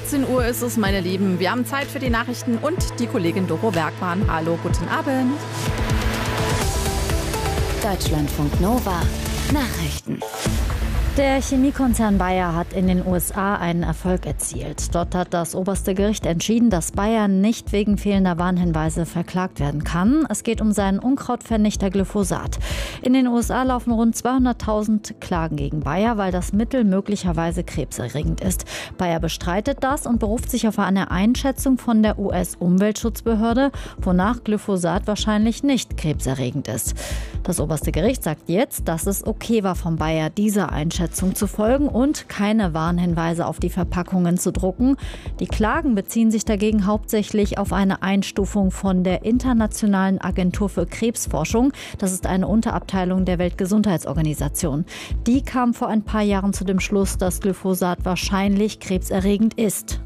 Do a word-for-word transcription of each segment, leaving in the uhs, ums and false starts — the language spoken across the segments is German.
achtzehn Uhr ist es, meine Lieben. Wir haben Zeit für die Nachrichten und die Kollegin Doro Bergmann. Hallo, guten Abend. Deutschlandfunk Nova Nachrichten. Der Chemiekonzern Bayer hat in den U S A einen Erfolg erzielt. Dort hat das oberste Gericht entschieden, dass Bayer nicht wegen fehlender Warnhinweise verklagt werden kann. Es geht um seinen Unkrautvernichter Glyphosat. In den U S A laufen rund zweihunderttausend Klagen gegen Bayer, weil das Mittel möglicherweise krebserregend ist. Bayer bestreitet das und beruft sich auf eine Einschätzung von der U S-Umweltschutzbehörde, wonach Glyphosat wahrscheinlich nicht krebserregend ist. Das oberste Gericht sagt jetzt, dass es okay war von Bayer, dieser Einschätzung zu folgen und keine Warnhinweise auf die Verpackungen zu drucken. Die Klagen beziehen sich dagegen hauptsächlich auf eine Einstufung von der Internationalen Agentur für Krebsforschung. Das ist eine Unterabteilung der Weltgesundheitsorganisation. Die kam vor ein paar Jahren zu dem Schluss, dass Glyphosat wahrscheinlich krebserregend ist.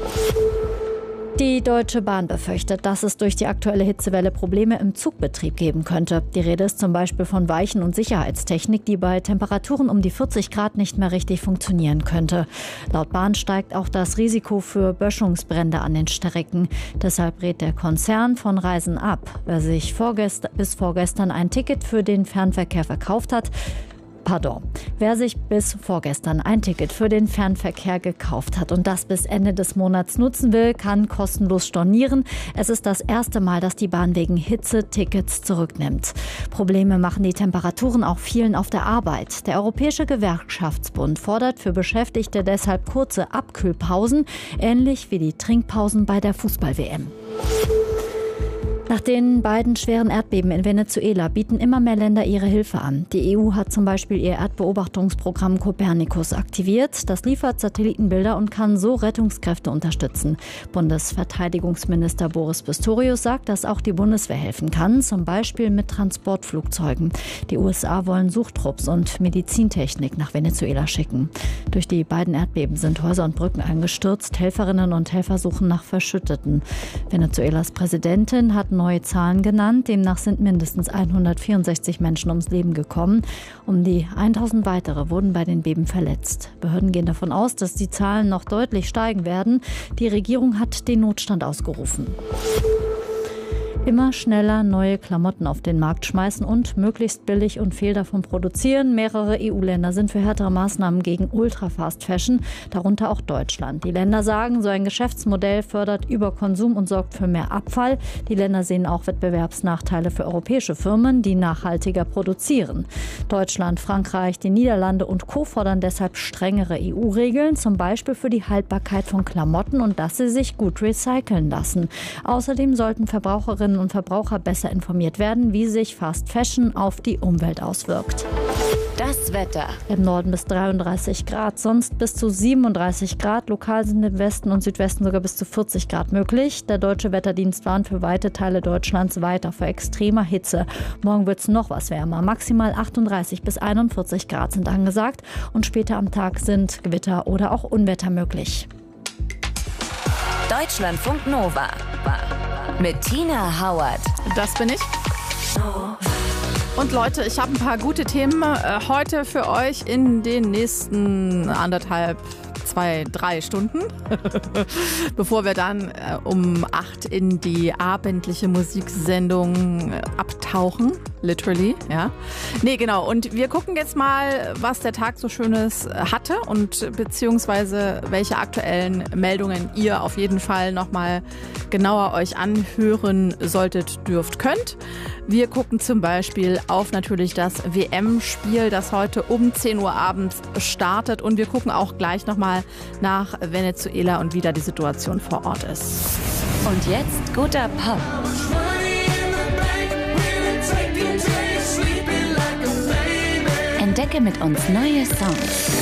Die Deutsche Bahn befürchtet, dass es durch die aktuelle Hitzewelle Probleme im Zugbetrieb geben könnte. Die Rede ist zum Beispiel von Weichen- und Sicherheitstechnik, die bei Temperaturen um die vierzig Grad nicht mehr richtig funktionieren könnte. Laut Bahn steigt auch das Risiko für Böschungsbrände an den Strecken. Deshalb rät der Konzern von Reisen ab. Wer sich vorgest- bis vorgestern ein Ticket für den Fernverkehr verkauft hat, Pardon. Wer sich bis vorgestern ein Ticket für den Fernverkehr gekauft hat und das bis Ende des Monats nutzen will, kann kostenlos stornieren. Es ist das erste Mal, dass die Bahn wegen Hitze Tickets zurücknimmt. Probleme machen die Temperaturen auch vielen auf der Arbeit. Der Europäische Gewerkschaftsbund fordert für Beschäftigte deshalb kurze Abkühlpausen, ähnlich wie die Trinkpausen bei der Fußball-W M. Nach den beiden schweren Erdbeben in Venezuela bieten immer mehr Länder ihre Hilfe an. Die E U hat zum Beispiel ihr Erdbeobachtungsprogramm Copernicus aktiviert. Das liefert Satellitenbilder und kann so Rettungskräfte unterstützen. Bundesverteidigungsminister Boris Pistorius sagt, dass auch die Bundeswehr helfen kann, zum Beispiel mit Transportflugzeugen. Die U S A wollen Suchtrupps und Medizintechnik nach Venezuela schicken. Durch die beiden Erdbeben sind Häuser und Brücken eingestürzt. Helferinnen und Helfer suchen nach Verschütteten. Venezuelas Präsidentin hat neue Zahlen genannt. Demnach sind mindestens hundertvierundsechzig Menschen ums Leben gekommen. Um die tausend weitere wurden bei den Beben verletzt. Behörden gehen davon aus, dass die Zahlen noch deutlich steigen werden. Die Regierung hat den Notstand ausgerufen. Immer schneller neue Klamotten auf den Markt schmeißen und möglichst billig und viel davon produzieren. Mehrere E U-Länder sind für härtere Maßnahmen gegen Ultra-Fast-Fashion, darunter auch Deutschland. Die Länder sagen, so ein Geschäftsmodell fördert Überkonsum und sorgt für mehr Abfall. Die Länder sehen auch Wettbewerbsnachteile für europäische Firmen, die nachhaltiger produzieren. Deutschland, Frankreich, die Niederlande und Co. fordern deshalb strengere E U-Regeln, zum Beispiel für die Haltbarkeit von Klamotten und dass sie sich gut recyceln lassen. Außerdem sollten Verbraucherinnen und Verbraucher besser informiert werden, wie sich Fast Fashion auf die Umwelt auswirkt. Das Wetter. Im Norden bis dreiunddreißig Grad, sonst bis zu siebenunddreißig Grad. Lokal sind im Westen und Südwesten sogar bis zu vierzig Grad möglich. Der Deutsche Wetterdienst warnt für weite Teile Deutschlands weiter vor extremer Hitze. Morgen wird es noch was wärmer. Maximal achtunddreißig bis einundvierzig Grad sind angesagt. Und später am Tag sind Gewitter oder auch Unwetter möglich. Deutschlandfunk Nova mit Tina Hauert. Das bin ich. Und Leute, ich habe ein paar gute Themen äh, heute für euch in den nächsten anderthalb, zwei, drei Stunden. Bevor wir dann äh, um acht in die abendliche Musiksendung äh, abtauchen. Literally, ja. Nee, genau. Und wir gucken jetzt mal, was der Tag so Schönes hatte und beziehungsweise welche aktuellen Meldungen ihr auf jeden Fall nochmal genauer euch anhören solltet, dürft, könnt. Wir gucken zum Beispiel auf natürlich das W M-Spiel, das heute um zehn Uhr abends startet. Und wir gucken auch gleich nochmal nach Venezuela und wie da die Situation vor Ort ist. Und jetzt guter Pop. Entdecke mit uns neue Songs.